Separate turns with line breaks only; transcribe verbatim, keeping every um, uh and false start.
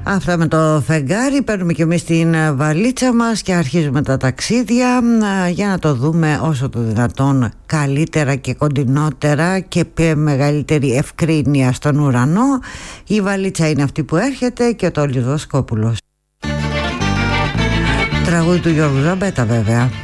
Αυτά με το φεγγάρι. Παίρνουμε και εμείς την βαλίτσα μας και αρχίζουμε τα ταξίδια για να το δούμε όσο το δυνατόν καλύτερα και κοντινότερα και με μεγαλύτερη ευκρίνεια στον ουρανό. Η βαλίτσα είναι αυτή που έρχεται και ο Τόλης Βοσκόπουλος. Τραγούδι του Γιώργου Ζαμπέτα βέβαια.